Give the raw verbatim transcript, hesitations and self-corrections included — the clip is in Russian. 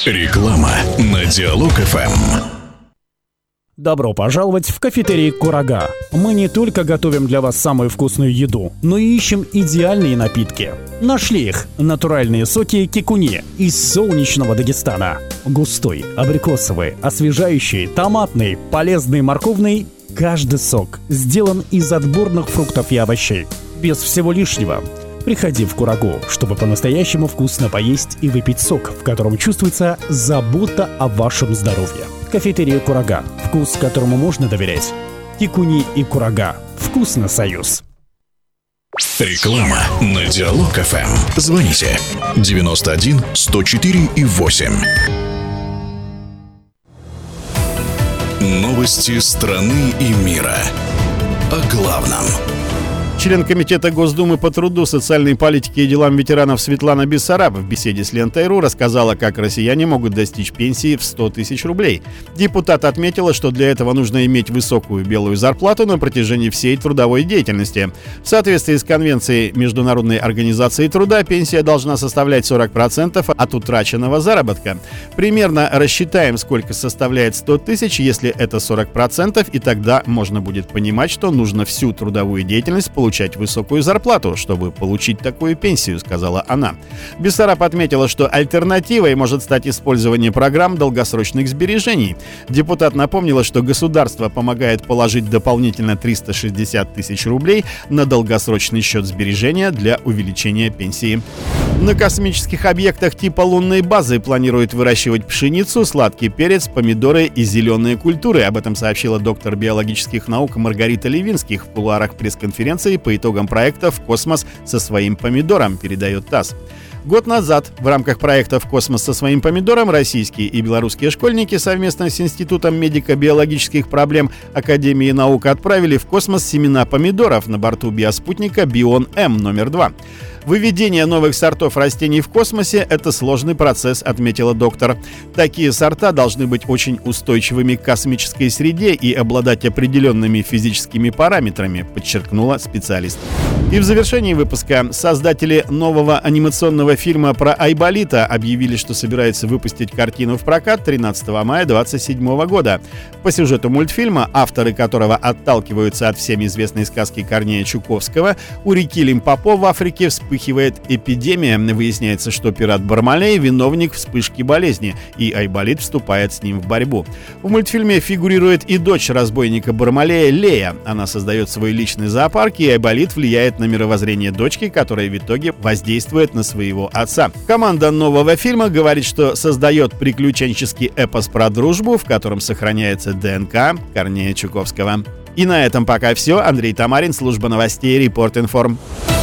Реклама на Диалог эф эм. Добро пожаловать в кафетерий «Курага». Мы не только готовим для вас самую вкусную еду, но и ищем идеальные напитки. Нашли их – натуральные соки кикуни из солнечного Дагестана. Густой, абрикосовый, освежающий, томатный, полезный, морковный – каждый сок сделан из отборных фруктов и овощей. Без всего лишнего. Приходи в Курагу, чтобы по-настоящему вкусно поесть и выпить сок, в котором чувствуется забота о вашем здоровье. Кафетерия «Курага». Вкус, которому можно доверять. Кикуни и Курага. Вкусно, союз. Реклама на Диалог эф эм. Звоните девяносто один сто четыре и восемь. Новости страны и мира. О главном. Член Комитета Госдумы по труду, социальной политике и делам ветеранов Светлана Бессараб в беседе с Лентой.ру рассказала, как россияне могут достичь пенсии в сто тысяч рублей. Депутат отметила, что для этого нужно иметь высокую белую зарплату на протяжении всей трудовой деятельности. В соответствии с Конвенцией Международной организации труда пенсия должна составлять сорок процентов от утраченного заработка. Примерно рассчитаем, сколько составляет сто тысяч, если это сорок процентов, и тогда можно будет понимать, что нужно всю трудовую деятельность получать высокую зарплату, чтобы получить такую пенсию, сказала она. Бессараб отметила, что альтернативой может стать использование программ долгосрочных сбережений. Депутат напомнила, что государство помогает положить дополнительно триста шестьдесят тысяч рублей на долгосрочный счет сбережения для увеличения пенсии. На космических объектах типа лунной базы планируют выращивать пшеницу, сладкий перец, помидоры и зеленые культуры. Об этом сообщила доктор биологических наук Маргарита Левинских в кулуарах пресс-конференции по итогам проекта «В космос со своим помидором», передает ТАСС. Год назад в рамках проекта «В космос со своим помидором» российские и белорусские школьники совместно с Институтом медико-биологических проблем Академии наук отправили в космос семена помидоров на борту биоспутника «Бион-М» номер два. Выведение новых сортов растений в космосе – это сложный процесс, отметила доктор. Такие сорта должны быть очень устойчивыми к космической среде и обладать определенными физическими параметрами, подчеркнула специалист. И в завершении выпуска создатели нового анимационного фильма про Айболита объявили, что собираются выпустить картину в прокат тринадцатого мая две тысячи двадцать седьмого года. По сюжету мультфильма, авторы которого отталкиваются от всем известной сказки Корнея Чуковского, у реки Лимпопо в Африке вспыхивает эпидемия. Выясняется, что пират Бармалей – виновник вспышки болезни, и Айболит вступает с ним в борьбу. В мультфильме фигурирует и дочь разбойника Бармалея Лея. Она создает свой личный зоопарк, и Айболит влияет на мировоззрение дочки, которая в итоге воздействует на своего отца. Команда нового фильма говорит, что создает приключенческий эпос про дружбу, в котором сохраняется ДНК Корнея Чуковского. И на этом пока все. Андрей Тамарин, служба новостей Репорт Информ.